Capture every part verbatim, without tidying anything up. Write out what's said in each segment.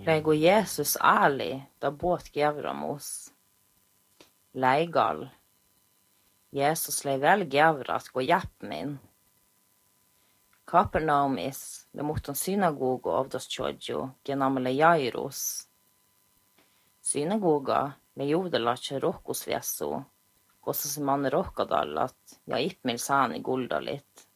Lego Jesus ærlig, da båt gevramos. Leigal. Jesus lei vel gevrat gå hjepp min. Kapernaumis, le mot en synagogo ovdas tjodjo, genamele Jairus. Synagoga, le juvdelace rokkos viesu, kossas man rokkadallat, ja ipmil sani guldalit.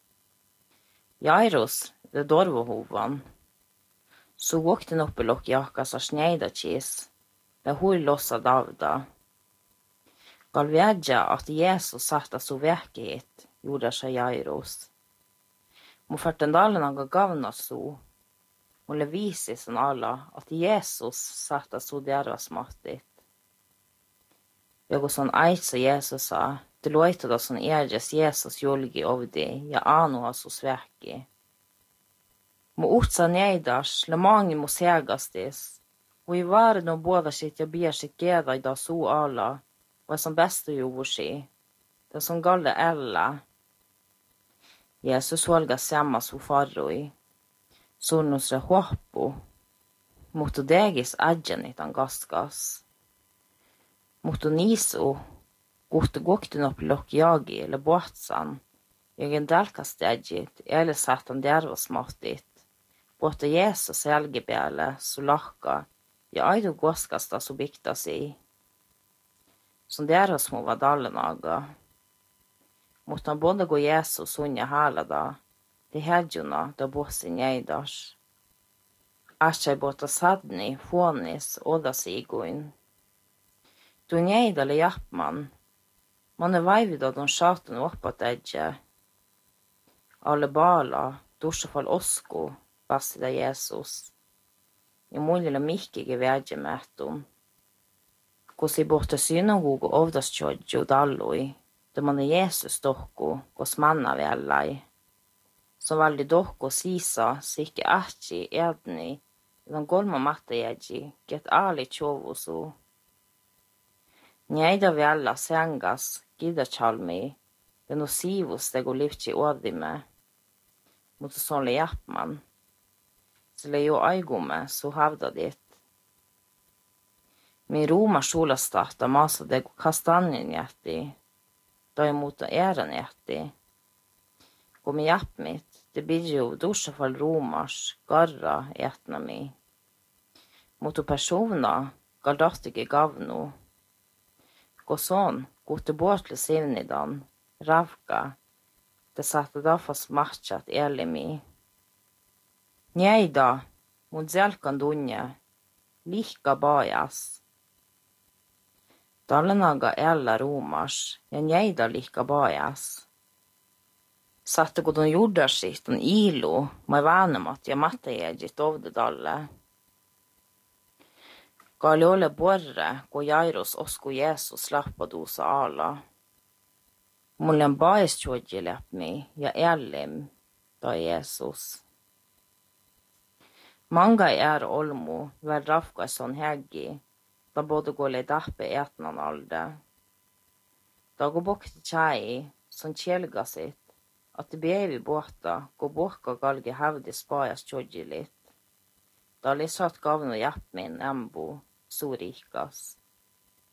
Jairus, le dorvohovan. Så våkte den oppe lokk jakas av sneidacis, le hui lossa davda. Galvedja at Jesus satt av så veke hit, gjorde seg Jairus. Må fertendalen aga gavna så, må le visi som alla at Jesus satt av så derva smattit. Jeg og sånn eit så Jesus sa, det loite da sånn eres Jesus julgi ovdi, ja anu ha så sveki. Må utsa neidars, le mange må segastis, og i vare no båda sitt jeg ber sitt geda i da så alla, og som beste jo vår si, det som galle ella. Jesus valga sammas for farroi, sonus re håpo, mot degis adjenit an gaskas. Mot niso, gott gokten opp lokk jagi eller båtsan, jeg en delkastedjit, eller satt han derva smattit. Båta Jesus helgebjelle, så lakka, ja aidu gåskasta så bikta si. Som derva små var dallenaga. Mot han både gå Jesus unja hala da, de hedjuna da båsi neidars. Asja båta sadni, fånis, oda sigoin. Du neida le jappman, man er veivid av don sjaten oppat edje. Alle bala, dorsafall osko, basti da Jesus. I mulig mikke gevedje metum. Kos i båta synagogo ovdas tjodjo dalloi, da man er Jesus dokko, kos manna vellai. Som valdi dokko sisa, sikke atji edni, den golma matta edji, get ali tjovosu. Njeida vella sengas, gida chalmi, den osivus det går livtji odime, mot sånne jappman. Så le jo aigume, så havda dit. Min roma solastata masa det går kastanjen jätti, da jeg mot æren jätti. Gå med japp mitt, det blir jo dorsafall romars, garra etna mi. Mot persona, galdattige gavno. Gå sånn, gå til båtle sivnidan, ravka, det satte da fast matchat eli mi. Njeida, mot zelkan dunje, lika bajas. Dallenaga ella romars, ja njeida lika bajas. Satte gå don jordar sitt, don ilo, mai vanemat, ja matta egit ovde dalle. Galiole borre, gå Jairus osko Jesus slappa dosa ala. Mullen baes tjodje lepmi, ja elim, da Jesus. Manga er olmo, vel rafka sånn heggi, da både gå le dappe etnan alde. Da gå bokte tjei, sånn kjelga sitt, at det bevi båta, gå boka galge hevdi spajas tjodje litt. Da le satt gavno hjepp min embo, så rikas.